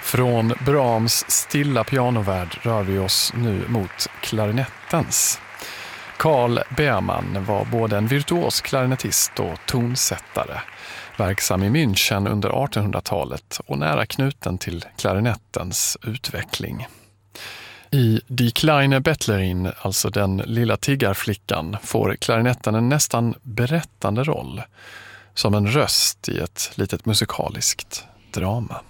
Från Brahms stilla pianovärld rör vi oss nu mot klarinettens. Carl Berman var både en virtuos klarinettist och tonsättare, verksam i München under 1800-talet och nära knuten till klarinettens utveckling. I Die kleine Bettlerin, alltså den lilla tiggarflickan, får klarinetten en nästan berättande roll, som en röst i ett litet musikaliskt drama.